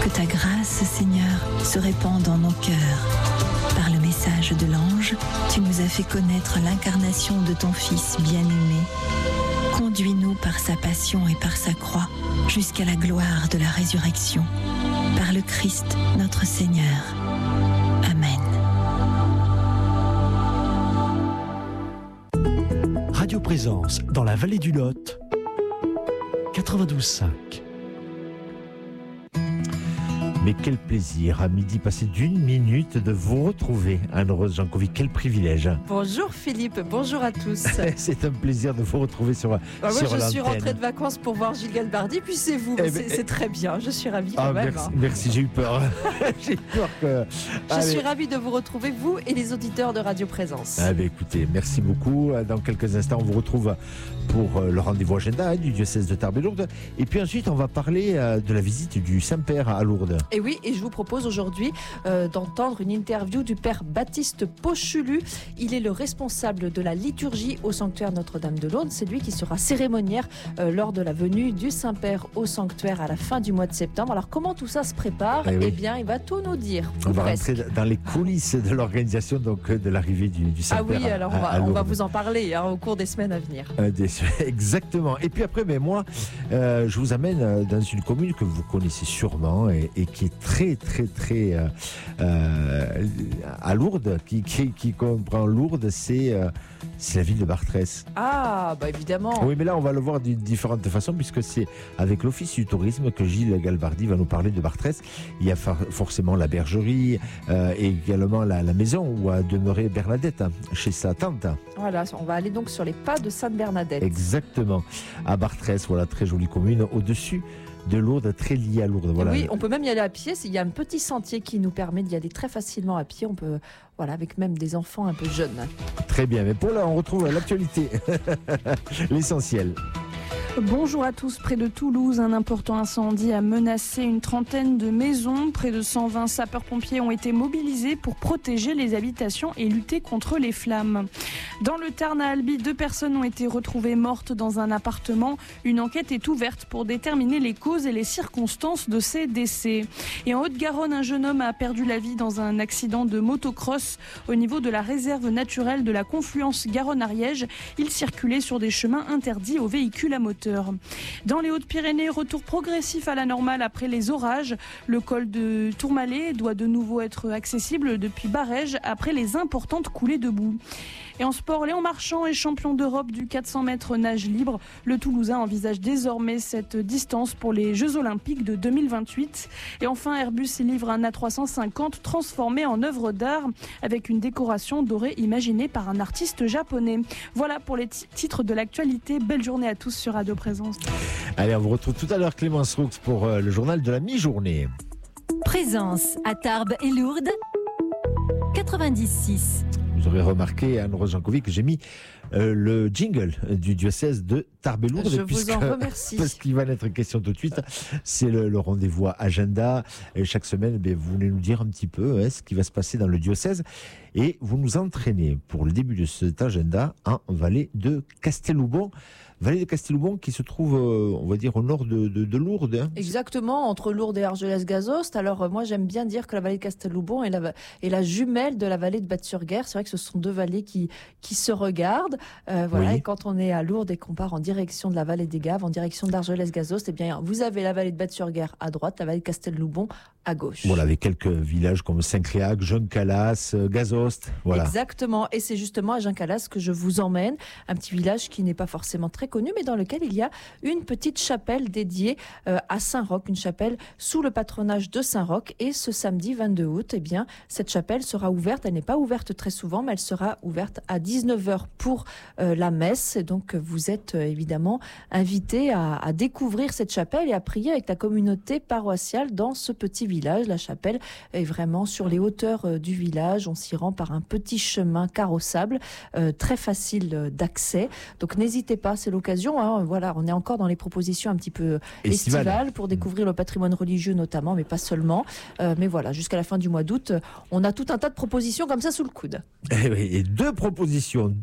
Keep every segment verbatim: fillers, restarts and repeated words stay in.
Que ta grâce, Seigneur, se répande dans nos cœurs. Par le message de l'ange, tu nous as fait connaître l'incarnation de ton Fils bien-aimé. Conduis-nous par sa passion et par sa croix jusqu'à la gloire de la résurrection. Par le Christ, notre Seigneur. Amen. Radio Présence dans la vallée du Lot, quatre-vingt-douze cinq. Mais quel plaisir, à midi passé d'une minute, de vous retrouver, Anne-Rose Jancovic. Quel privilège. Bonjour Philippe, bonjour à tous. C'est un plaisir de vous retrouver sur, bah sur moi, je l'antenne. suis rentrée de vacances pour voir Gilles Galbardi, puis c'est vous. Eh c'est, ben, c'est très bien, je suis ravie quand ah, même. Merci, hein. merci, j'ai eu peur. j'ai eu peur que... Je Allez. suis ravie de vous retrouver, vous et les auditeurs de Radio Présence. Ah, ben, écoutez, merci beaucoup. Dans quelques instants, on vous retrouve pour le rendez-vous agenda hein, du diocèse de Tarbes et Lourdes. Et puis ensuite, on va parler de la visite du Saint-Père à Lourdes. Et oui, et je vous propose aujourd'hui euh, d'entendre une interview du père Baptiste Pochulu. Il est le responsable de la liturgie au sanctuaire Notre-Dame de Lourdes. C'est lui qui sera cérémoniaire euh, lors de la venue du Saint-Père au sanctuaire à la fin du mois de septembre. Alors comment tout ça se prépare ? Eh, oui. eh bien, il va tout nous dire. On va presque. rentrer dans les coulisses de l'organisation donc, de l'arrivée du, du Saint-Père. Ah oui, alors à, on, va, à on va vous en parler hein, au cours des semaines à venir. Euh, des, exactement. Et puis après, ben, moi, euh, je vous amène dans une commune que vous connaissez sûrement et, et qui est très, très, très euh, euh, à Lourdes, qui, qui, qui comprend Lourdes, c'est, euh, c'est la ville de Bartrès. Ah, bah évidemment. Oui, mais là, on va le voir d'une différente façon, puisque c'est avec l'Office du tourisme que Gilles Galbardi va nous parler de Bartrès. Il y a forcément la bergerie euh, et également la, la maison où a demeuré Bernadette, chez sa tante. Voilà, on va aller donc sur les pas de Sainte-Bernadette. Exactement, à Bartrès, voilà, très jolie commune, au-dessus de Lourdes, très liée à Lourdes. Voilà. Oui, on peut même y aller à pied. Il y a un petit sentier qui nous permet d'y aller très facilement à pied. On peut, voilà, avec même des enfants un peu jeunes. Très bien, mais pour là, on retrouve l'actualité, l'essentiel. Bonjour à tous. Près de Toulouse, un important incendie a menacé une trentaine de maisons. Près de cent vingt sapeurs-pompiers ont été mobilisés pour protéger les habitations et lutter contre les flammes. Dans le Tarn à Albi, deux personnes ont été retrouvées mortes dans un appartement. Une enquête est ouverte pour déterminer les causes et les circonstances de ces décès. Et en Haute-Garonne, un jeune homme a perdu la vie dans un accident de motocross au niveau de la réserve naturelle de la confluence Garonne-Ariège. Il circulait sur des chemins interdits aux véhicules à moteur. Dans les Hautes-Pyrénées, retour progressif à la normale après les orages. Le col de Tourmalet doit de nouveau être accessible depuis Barège après les importantes coulées de boue. Et en sport, Léon Marchand est champion d'Europe du quatre cents mètres nage libre. Le Toulousain envisage désormais cette distance pour les Jeux Olympiques de deux mille vingt-huit. Et enfin, Airbus livre un A trois cent cinquante transformé en œuvre d'art avec une décoration dorée imaginée par un artiste japonais. Voilà pour les t- titres de l'actualité. Belle journée à tous sur Radio Présence. Allez, on vous retrouve tout à l'heure, Clémence Roux, pour euh, le journal de la mi-journée. Présence à Tarbes et Lourdes, quatre-vingt-dix six. Vous aurez remarqué, Anne-Rose Jancovic, que j'ai mis euh, le jingle du diocèse de Tarbes et Lourdes. Je puisque, vous en remercie. Parce qu'il va en être question tout de suite. C'est le, le rendez-vous agenda. Et chaque semaine, ben, vous venez nous dire un petit peu hein, ce qui va se passer dans le diocèse. Et vous nous entraînez pour le début de cet agenda en vallée de Casteloubon. Vallée de Casteloubon qui se trouve, euh, on va dire, au nord de, de, de Lourdes. Hein. Exactement, entre Lourdes et Argelès-Gazost. Alors, euh, moi, j'aime bien dire que la vallée de Casteloubon est la, est la jumelle de la vallée de Batte-sur-Guer. C'est vrai que ce sont deux vallées qui, qui se regardent. Euh, voilà. Oui. Et quand on est à Lourdes et qu'on part en direction de la vallée des Gaves, en direction d'Argelès-Gazost, eh bien, vous avez la vallée de Batte-sur-Guer à droite, la vallée de Casteloubon à gauche. Voilà, avec quelques villages comme Saint-Cléac, Joncalas, Gazost. Voilà. Exactement. Et c'est justement à Joncalas que je vous emmène. Un petit village qui n'est pas forcément très connu, mais dans lequel il y a une petite chapelle dédiée euh, à Saint-Roch, une chapelle sous le patronage de Saint-Roch. Et ce samedi vingt-deux août, eh bien, cette chapelle sera ouverte. Elle n'est pas ouverte très souvent, mais elle sera ouverte à dix-neuf heures pour euh, la messe. Et donc, vous êtes euh, évidemment invités à, à découvrir cette chapelle et à prier avec la communauté paroissiale dans ce petit village. La chapelle est vraiment sur les hauteurs euh, du village. On s'y rend par un petit chemin carrossable, euh, très facile d'accès. Donc, n'hésitez pas, c'est l'occasion. Hein, voilà, on est encore dans les propositions un petit peu estivales, estivales pour découvrir le patrimoine religieux notamment, mais pas seulement. Euh, mais voilà, jusqu'à la fin du mois d'août, on a tout un tas de propositions comme ça sous le coude. Et, oui, et deux propositions, deux conseils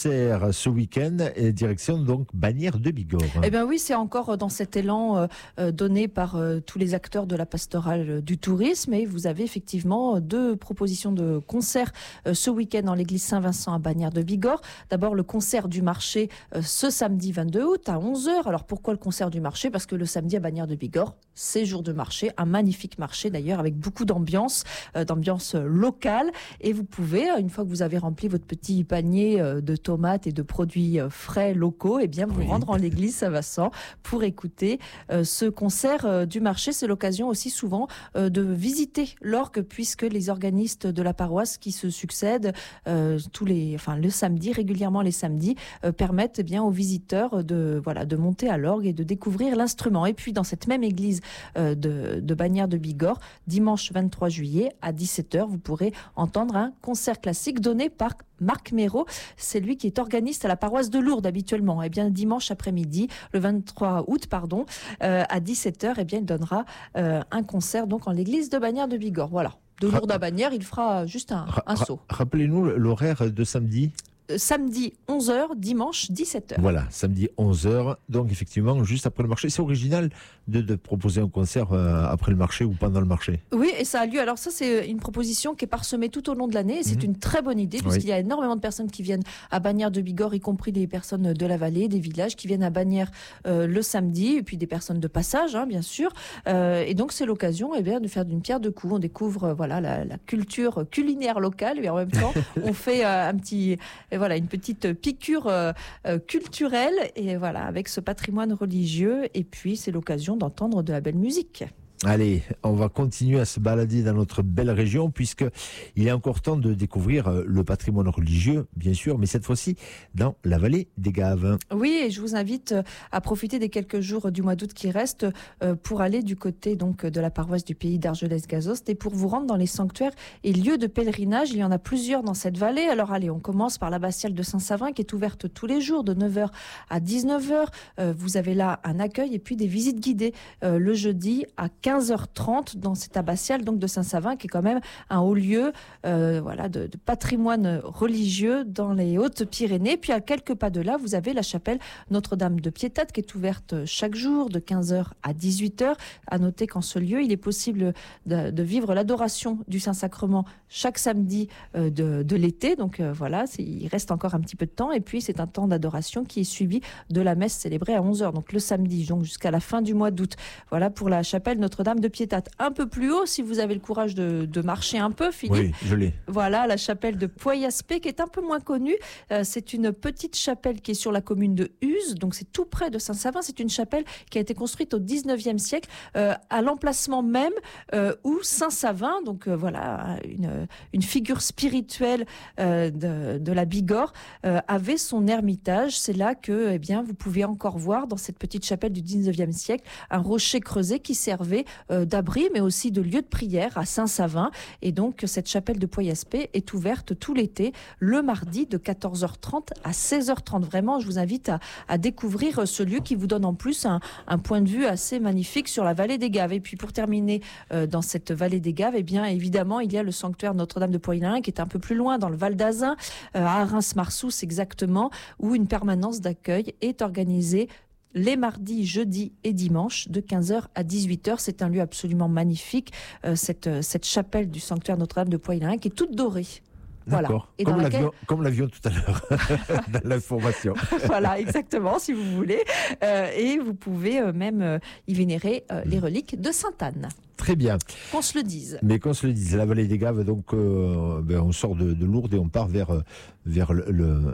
concert ce week-end et direction donc Bagnères de Bigorre. Eh bien oui, c'est encore dans cet élan euh, donné par euh, tous les acteurs de la pastorale du tourisme et vous avez effectivement deux propositions de concerts euh, ce week-end dans l'église Saint-Vincent à Bagnères de Bigorre. D'abord le concert du marché euh, ce samedi vingt-deux août à onze heures. Alors pourquoi le concert du marché ? Parce que le samedi à Bagnères de Bigorre, c'est jour de marché, un magnifique marché d'ailleurs avec beaucoup d'ambiance, euh, d'ambiance locale et vous pouvez, une fois que vous avez rempli votre petit panier euh, de tomates et de produits euh, frais locaux, eh bien vous Oui. rendre en l'église Saint-Vincent pour écouter euh, ce concert euh, du marché. C'est l'occasion aussi souvent euh, de visiter l'orgue puisque les organistes de la paroisse qui se succèdent euh, tous les, enfin le samedi, régulièrement les samedis, euh, permettent eh bien aux visiteurs de voilà de monter à l'orgue et de découvrir l'instrument. Et puis dans cette même église euh, de, de Bagnères de Bigorre, dimanche vingt-trois juillet à dix-sept heures, vous pourrez entendre un concert classique donné par Marc Méraud, c'est lui qui est organiste à la paroisse de Lourdes habituellement. Et bien dimanche après-midi, le vingt-trois août, pardon, euh, à dix-sept heures, et bien il donnera euh, un concert donc en l'église de Bagnères de Bigorre. Voilà, de Lourdes à Bagnères, il fera juste un, un saut. Rappelez-nous l'horaire de samedi. Samedi onze heures, dimanche dix-sept heures. Voilà, samedi onze heures, donc effectivement juste après le marché. C'est original de, de proposer un concert euh, après le marché ou pendant le marché. Oui, et ça a lieu. Alors ça, c'est une proposition qui est parsemée tout au long de l'année et c'est mmh. une très bonne idée puisqu'il oui. y a énormément de personnes qui viennent à Bagnères de Bigorre, y compris des personnes de la vallée, des villages qui viennent à Bagnères euh, le samedi et puis des personnes de passage, hein, bien sûr. Euh, et donc c'est l'occasion eh bien, de faire d'une pierre deux coups. On découvre euh, voilà, la, la culture culinaire locale et en même temps on fait euh, un petit... Euh, Voilà, une petite piqûre euh, euh, culturelle et voilà, avec ce patrimoine religieux. Et puis, c'est l'occasion d'entendre de la belle musique. Allez, on va continuer à se balader dans notre belle région puisqu'il est encore temps de découvrir le patrimoine religieux, bien sûr, mais cette fois-ci dans la vallée des Gaves. Oui, et je vous invite à profiter des quelques jours du mois d'août qui restent pour aller du côté donc, de la paroisse du pays d'Argelès-Gazost et pour vous rendre dans les sanctuaires et lieux de pèlerinage. Il y en a plusieurs dans cette vallée. Alors allez, on commence par l'abbatiale de Saint-Savin qui est ouverte tous les jours de neuf heures à dix-neuf heures. Vous avez là un accueil et puis des visites guidées le jeudi à quinze heures trente dans cette abbatiale donc de Saint-Savin qui est quand même un haut lieu euh, voilà, de, de patrimoine religieux dans les Hautes-Pyrénées. Puis à quelques pas de là, vous avez la chapelle Notre-Dame de Piétate qui est ouverte chaque jour de quinze heures à dix-huit heures. À noter qu'en ce lieu, il est possible de, de vivre l'adoration du Saint-Sacrement chaque samedi euh, de, de l'été. Donc euh, voilà, il reste encore un petit peu de temps. Et puis c'est un temps d'adoration qui est suivi de la messe célébrée à onze heures. Donc le samedi, donc jusqu'à la fin du mois d'août. Voilà pour la chapelle Notre-Dame de Piétate. Un peu plus haut, si vous avez le courage de, de marcher un peu, Philippe. Oui, je l'ai. Voilà, la chapelle de Poyaspé, qui est un peu moins connue. Euh, c'est une petite chapelle qui est sur la commune de Uzes, donc c'est tout près de Saint-Savin. C'est une chapelle qui a été construite au dix-neuvième siècle, euh, à l'emplacement même euh, où Saint-Savin, donc euh, voilà, une, une figure spirituelle euh, de, de la Bigorre, euh, avait son ermitage. C'est là que, eh bien, vous pouvez encore voir dans cette petite chapelle du dix-neuvième siècle un rocher creusé qui servait euh, d'abri, mais aussi de lieu de prière à Saint-Savin. Et donc, cette chapelle de Poyaspé est ouverte tout l'été, le mardi de quatorze heures trente à seize heures trente. Vraiment, je vous invite à, à découvrir ce lieu qui vous donne en plus un, un point de vue assez magnifique sur la vallée des Gaves. Et puis, pour terminer euh, dans cette vallée des Gaves, eh bien, évidemment, il y a le sanctuaire Notre-Dame de Poillain qui est un peu plus loin, dans le Val d'Azun, euh, à Reims-Marsous exactement, où une permanence d'accueil est organisée les mardis, jeudis et dimanches de quinze heures à dix-huit heures. C'est un lieu absolument magnifique, euh, cette, cette chapelle du sanctuaire Notre-Dame de Poillain qui est toute dorée. Voilà. D'accord, et comme, dans l'avion, laquelle... comme l'avion tout à l'heure, dans l'information. Voilà, exactement, si vous voulez. Euh, et vous pouvez euh, même euh, y vénérer euh, les reliques de Sainte-Anne. Très bien. Qu'on se le dise. Mais qu'on se le dise, la vallée des Gaves, donc euh, ben, on sort de, de Lourdes et on part vers, vers, le, le, euh,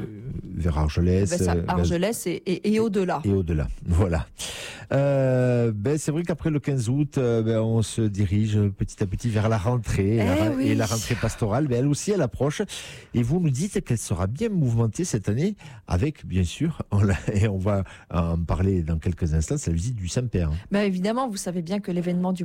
vers Argelès. Ben ça, Argelès et, et, et au-delà. Et au-delà, voilà. Euh, ben, c'est vrai qu'après le quinze août, euh, ben, on se dirige petit à petit vers la rentrée. Eh et, la, oui. et la rentrée pastorale, ben, elle aussi, elle approche. Et vous nous dites qu'elle sera bien mouvementée cette année avec, bien sûr, on l'a, et on va en parler dans quelques instants, c'est la visite du Saint-Père. Ben, évidemment, vous savez bien que l'événement du mois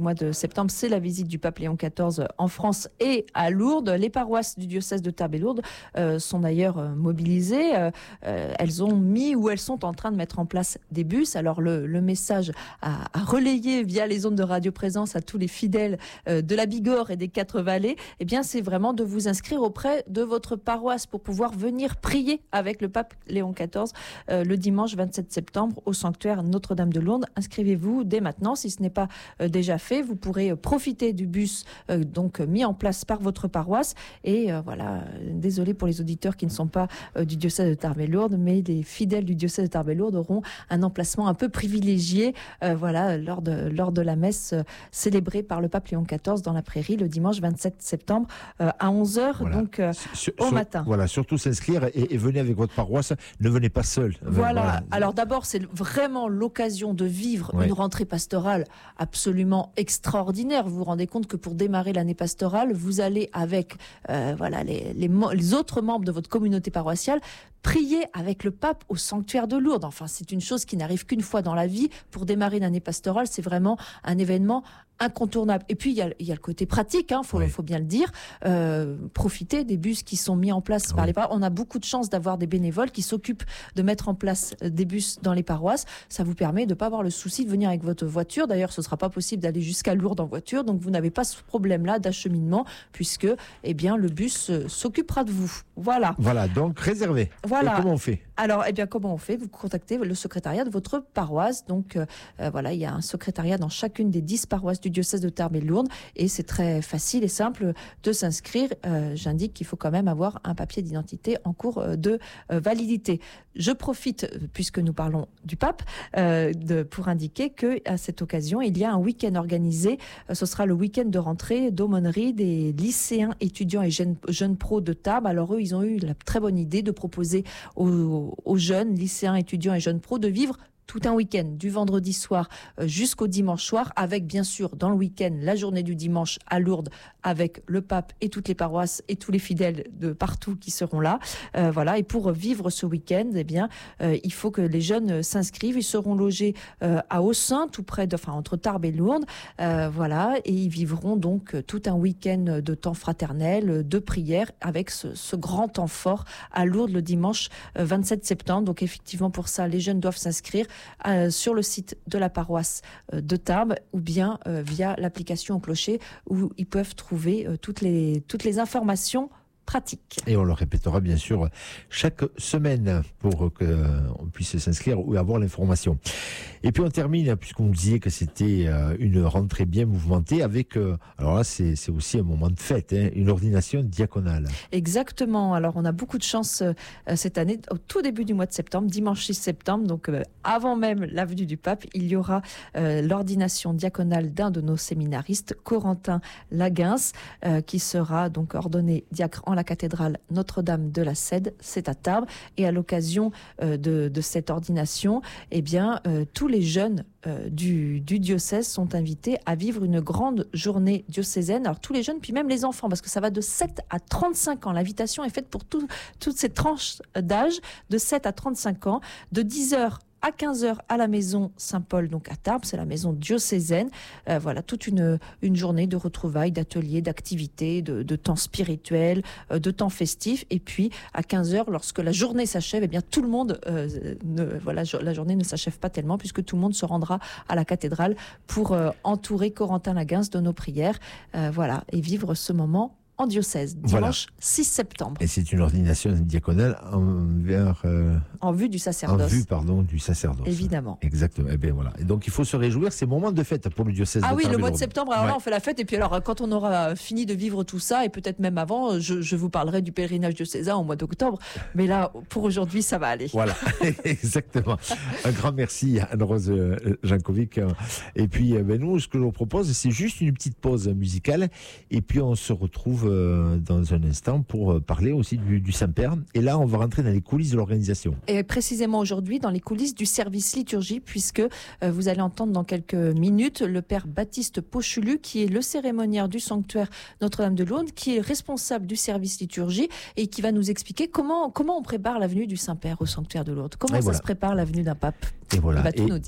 mois de septembre, c'est la visite du pape Léon quatorze en France et à Lourdes. Les paroisses du diocèse de Tarbes et Lourdes euh, sont d'ailleurs euh, mobilisées. Euh, euh, elles ont mis ou elles sont en train de mettre en place des bus. Alors le, le message à, à relayer via les ondes de Radio Présence à tous les fidèles euh, de la Bigorre et des Quatre Vallées, eh bien c'est vraiment de vous inscrire auprès de votre paroisse pour pouvoir venir prier avec le pape Léon quatorze euh, le dimanche vingt-sept septembre au sanctuaire Notre-Dame de Lourdes. Inscrivez-vous dès maintenant si ce n'est pas euh, déjà fait. Vous pourrez euh, profiter du bus euh, donc euh, mis en place par votre paroisse. Et euh, voilà, euh, désolé pour les auditeurs qui ne sont pas euh, du diocèse de Tarbes et Lourdes, mais les fidèles du diocèse de Tarbes et Lourdes auront un emplacement un peu privilégié euh, voilà, lors, de, lors de la messe euh, célébrée par le pape Léon quatorze dans la prairie le dimanche vingt-sept septembre euh, à onze heures, voilà. donc euh, sur, au sur, matin. Voilà, surtout s'inscrire et, et venez avec votre paroisse. Ne venez pas seul. Voilà. voilà. Alors d'abord, c'est vraiment l'occasion de vivre ouais. une rentrée pastorale absolument extraordinaire. Vous vous rendez compte que pour démarrer l'année pastorale, vous allez avec euh, voilà les, les, les autres membres de votre communauté paroissiale prier avec le pape au sanctuaire de Lourdes. Enfin, c'est une chose qui n'arrive qu'une fois dans la vie. Pour démarrer une année pastorale, c'est vraiment un événement incontournable. Et puis, il y a, il y a le côté pratique, hein, faut, oui. faut bien le dire. Euh, profiter des bus qui sont mis en place oui. par les paroisses. On a beaucoup de chance d'avoir des bénévoles qui s'occupent de mettre en place des bus dans les paroisses. Ça vous permet de ne pas avoir le souci de venir avec votre voiture. D'ailleurs, ce ne sera pas possible d'aller jusqu'à Lourdes en voiture. Donc, vous n'avez pas ce problème-là d'acheminement puisque, eh bien, le bus euh, s'occupera de vous. Voilà. Voilà, donc réservé. Voilà. Et comment on fait ? Alors, eh bien, comment on fait ? Vous contactez le secrétariat de votre paroisse. Donc, euh, voilà, il y a un secrétariat dans chacune des dix paroisses du diocèse de Tarbes et Lourdes. Et c'est très facile et simple de s'inscrire. Euh, j'indique qu'il faut quand même avoir un papier d'identité en cours de euh, validité. Je profite, puisque nous parlons du pape, euh, de, pour indiquer qu'à cette occasion, il y a un week-end organisé. Euh, ce sera le week-end de rentrée d'aumônerie des lycéens, étudiants et jeunes, jeunes pros de Tarbes. Alors eux, ils ont eu la très bonne idée de proposer aux, aux jeunes, lycéens, étudiants et jeunes pros de vivre tout un week-end, du vendredi soir jusqu'au dimanche soir, avec bien sûr dans le week-end la journée du dimanche à Lourdes, avec le pape et toutes les paroisses et tous les fidèles de partout qui seront là. Euh, voilà. Et pour vivre ce week-end, eh bien, euh, il faut que les jeunes s'inscrivent. Ils seront logés euh, à Aussin, tout près de, enfin entre Tarbes et Lourdes. Euh, voilà. Et ils vivront donc tout un week-end de temps fraternel, de prière, avec ce, ce grand temps fort à Lourdes le dimanche euh, vingt-sept septembre. Donc effectivement, pour ça, les jeunes doivent s'inscrire Euh, sur le site de la paroisse euh, de Tarbes ou bien euh, via l'application au clocher où ils peuvent trouver euh, toutes les, toutes les informations pratique. Et on le répétera bien sûr chaque semaine pour qu'on puisse s'inscrire ou avoir l'information. Et puis on termine, puisqu'on vous disait que c'était une rentrée bien mouvementée, avec, alors là c'est, c'est aussi un moment de fête, hein, une ordination diaconale. Exactement, alors on a beaucoup de chance euh, cette année, au tout début du mois de septembre, dimanche six septembre, donc euh, avant même la venue du pape, il y aura euh, l'ordination diaconale d'un de nos séminaristes, Corentin Laguens, euh, qui sera donc ordonné diacre en la cathédrale Notre-Dame de la Cède, c'est à Tarbes. Et à l'occasion euh, de, de cette ordination, eh bien, euh, tous les jeunes euh, du, du diocèse sont invités à vivre une grande journée diocésaine. Alors tous les jeunes, puis même les enfants, parce que ça va de sept à trente-cinq ans. L'invitation est faite pour tout, toutes ces tranches d'âge, de sept à trente-cinq ans, de dix heures à quinze heures à la maison Saint-Paul, donc à Tarbes, c'est la maison diocésaine. Euh, voilà, toute une, une journée de retrouvailles, d'ateliers, d'activités, de, de temps spirituel, euh, de temps festif. Et puis, à quinze heures, lorsque la journée s'achève, eh bien, tout le monde, euh, ne, voilà, la journée ne s'achève pas tellement, puisque tout le monde se rendra à la cathédrale pour euh, entourer Corentin Laguens de nos prières. Euh, voilà, et vivre ce moment en diocèse, dimanche voilà. six septembre. Et c'est une ordination diaconale envers, euh, en vue du sacerdoce. En vue, pardon, du sacerdoce. Évidemment. Exactement. Et bien voilà. Et donc il faut se réjouir, c'est moment de fête pour le diocèse. Ah de oui, le mois de Tarbes. septembre, alors ouais. là on fait la fête, et puis alors quand on aura fini de vivre tout ça, et peut-être même avant, je, je vous parlerai du pèlerinage diocésain au mois d'octobre, mais là, pour aujourd'hui, ça va aller. Voilà, exactement. Un grand merci à Anne-Rose Jankovic. Et puis ben, nous, ce que je vous propose, c'est juste une petite pause musicale, et puis on se retrouve dans un instant pour parler aussi du, du Saint-Père. Et là, on va rentrer dans les coulisses de l'organisation. Et précisément aujourd'hui, dans les coulisses du service liturgie, puisque euh, vous allez entendre dans quelques minutes le Père Baptiste Pochulu, qui est le cérémoniaire du sanctuaire Notre-Dame de Lourdes, qui est responsable du service liturgie et qui va nous expliquer comment, comment on prépare la venue du Saint-Père au sanctuaire de Lourdes. Comment et ça voilà. se prépare la venue d'un pape. Et voilà. Il va tout et... nous dire.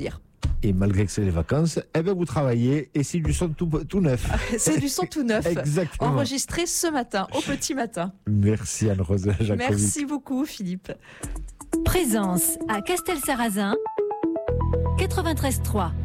Et malgré que c'est les vacances, eh ben vous travaillez et c'est du son tout, tout neuf. C'est du son tout neuf. Exactement. Enregistré ce matin, au petit matin. Merci Anne-Rose Jacovic. Merci beaucoup Philippe. Présence à Castelsarrasin, quatre-vingt-treize trois.